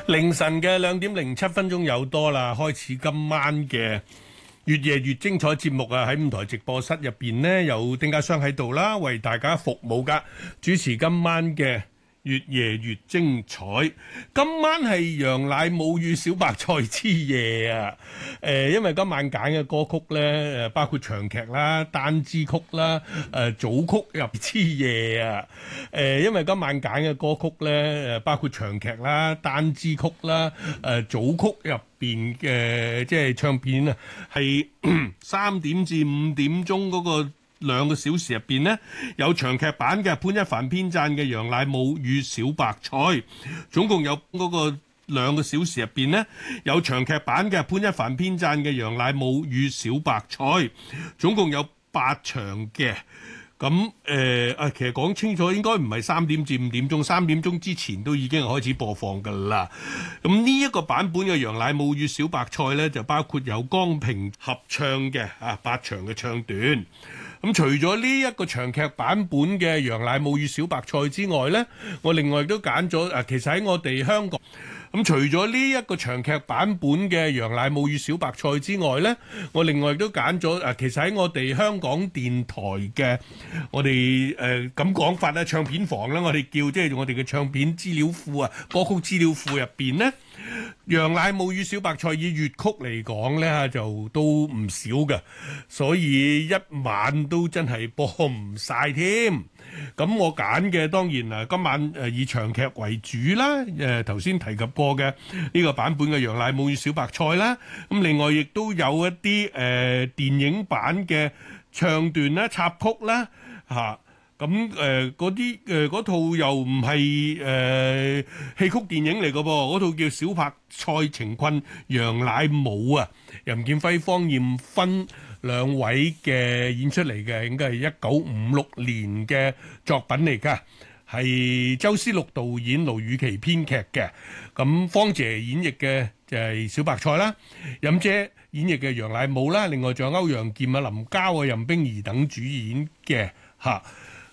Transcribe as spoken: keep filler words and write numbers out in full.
凌晨嘅兩點零七分鐘有多啦，開始今晚嘅越夜越精彩節目啊！喺五台直播室入邊呢，有丁家雙喺度啦，為大家服務噶，主持今晚嘅越夜越精彩。今晚係楊乃武與小白菜之夜啊！誒、呃，因為今晚揀嘅歌曲咧，誒包括長劇啦、單支曲啦、誒、呃、組曲入之夜啊！誒、呃，因為今晚揀嘅歌曲咧，誒包括長劇啦、單支曲啦、誒、呃、組曲入邊嘅即係唱片啊，係三點至五點鐘嗰個兩個小時入邊呢，有長劇版嘅潘一凡編撰嘅《楊乃武與小白菜》，總共有嗰個兩個小時入邊呢，有長劇版嘅潘一凡編撰嘅《楊乃武與小白菜》，總共有八場嘅。咁誒啊，其實講清楚應該唔係三點至五點鐘，三點鐘之前都已經開始播放㗎啦。咁呢一個版本嘅《楊乃武與小白菜》呢，就包括有江平合唱嘅啊八場嘅唱段。咁除咗呢一個長劇版本嘅《楊乃武與小白菜》之外呢，我另外都揀咗啊，其實喺我哋香港。咁除咗呢一個長劇版本嘅《楊乃武與小白菜》之外呢，我另外亦都揀咗啊，其實喺我哋香港電台嘅我哋誒咁講法咧，唱片房咧，我哋叫即係我哋嘅唱片資料庫啊，歌曲資料庫入邊呢，《楊乃武與小白菜》以粵曲嚟講呢，就都唔少嘅，所以一晚都真係播唔晒添。咁我揀嘅當然啊，今晚誒以長劇為主啦。誒頭先提及過嘅呢個版本嘅《楊乃武與小白菜》啦。咁另外亦都有一啲誒、呃、電影版嘅唱段啦、插曲啦嚇。咁誒嗰啲誒嗰套又唔係誒戲曲電影嚟嘅噃，嗰套叫《小白菜情困楊乃武》啊，任劍輝、芳艷芬兩位嘅演出嚟嘅，應該係一九五六年嘅作品嚟㗎，係周思祿導演、盧雨琦編劇嘅。咁芳姐演繹嘅就係小白菜啦，任姐演繹嘅楊乃武啦，另外仲有歐陽劍啊、林嘉啊、任冰兒等主演嘅嚇。